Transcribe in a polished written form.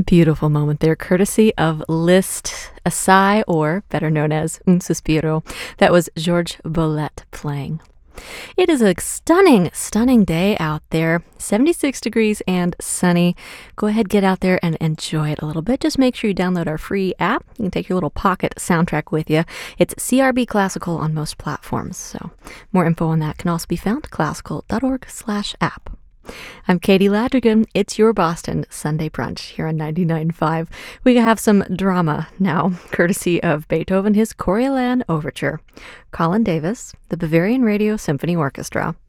Beautiful moment there, courtesy of Liszt, a sigh, or better known as Un Suspiro. That was Georges Bolet playing. It is a stunning, stunning day out there. 76 degrees and sunny. Go ahead, get out there and enjoy it a little bit. Just make sure you download our free app. You can take your little pocket soundtrack with you. It's CRB Classical on most platforms. So more info on that can also be found at classical.org/app. I'm Katie Ladrigan. It's your Boston Sunday brunch here on 99.5. We have some drama now, courtesy of Beethoven, his Coriolan Overture. Colin Davis, the Bavarian Radio Symphony Orchestra.